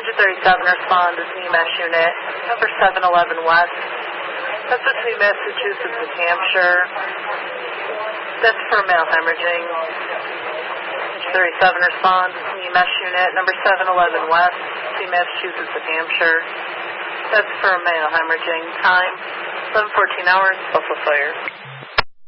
Engine 37, respond to EMS unit, number 711 West. That's between Massachusetts and Hampshire. That's for male hemorrhaging. Engine 37, respond to EMS unit, number 711 West, between Massachusetts and Hampshire. That's for male hemorrhaging. Time, 11:14 hours, Buffalo Fire.